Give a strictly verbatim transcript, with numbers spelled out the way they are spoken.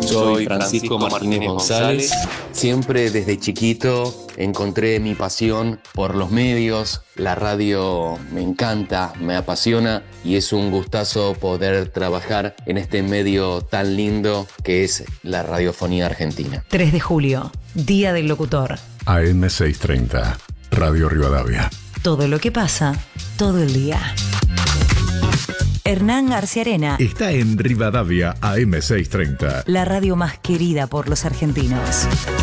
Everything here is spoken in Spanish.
Soy Francisco Martínez González. Siempre desde chiquito encontré mi pasión por los medios. La radio me encanta, me apasiona y es un gustazo poder trabajar en este medio tan lindo que es la radiofonía argentina. tres de julio, Día del Locutor. A M seiscientos treinta, Radio Rivadavia. Todo lo que pasa, todo el día. Hernán Arciarena Está en Rivadavia A M seiscientos treinta. La radio más querida por los argentinos.